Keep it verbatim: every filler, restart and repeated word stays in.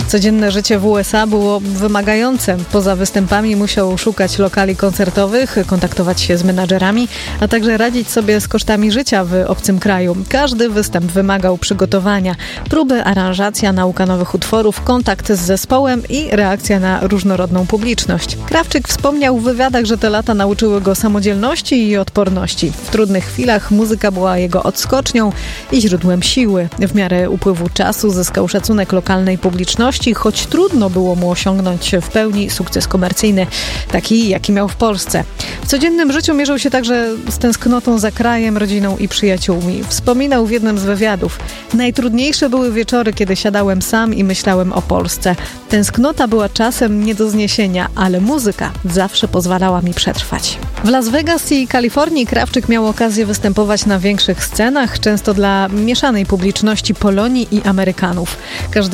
Codzienne życie w U S A było wymagające. Poza występami musiał szukać lokali koncertowych, kontaktować się z menadżerami, a także radzić sobie z kosztami życia w obcym kraju. Każdy występ wymagał przygotowania, próby, aranżacja, nauka nowych utworów, kontakt z zespołem i reakcja na różnorodną publiczność. Krawczyk wspomniał w wywiadach, że te lata nauczyły go samodzielności i odporności. W trudnych chwilach muzyka była jego odskocznią i źródłem siły. W miarę upływu czasu zyskał szacunek lokalnej publiczności, choć trudno było mu osiągnąć w pełni sukces komercyjny, taki jaki miał w Polsce. W codziennym życiu mierzył się także z tęsknotą za krajem, rodziną i przyjaciółmi. Wspominał w jednym z wywiadów: najtrudniejsze były wieczory, kiedy siadałem sam i myślałem o Polsce. Tęsknota była czasem nie do zniesienia, ale muzyka zawsze pozwalała mi przetrwać. W Las Vegas i Kalifornii Krawczyk miał okazję występować na większych scenach, często dla mieszanej publiczności Polonii i Amerykanów. Każdy